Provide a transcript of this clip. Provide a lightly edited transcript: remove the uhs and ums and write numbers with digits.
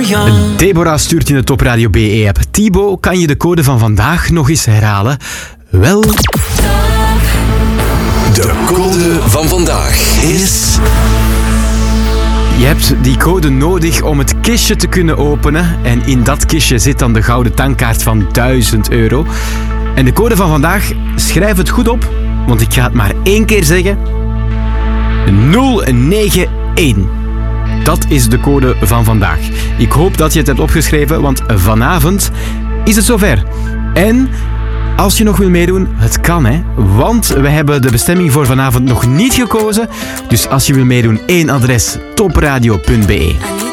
Deborah stuurt in de Top Radio BE-app. Thibaut, kan je de code van vandaag nog eens herhalen? Wel... De code van vandaag is... Je hebt die code nodig om het kistje te kunnen openen. En in dat kistje zit dan de gouden tankkaart van €1000. En de code van vandaag, schrijf het goed op, want ik ga het maar 1 keer zeggen. 091. Dat is de code van vandaag. Ik hoop dat je het hebt opgeschreven, want vanavond is het zover. En als je nog wil meedoen, het kan hè. Want we hebben de bestemming voor vanavond nog niet gekozen. Dus als je wil meedoen, 1 adres: topradio.be.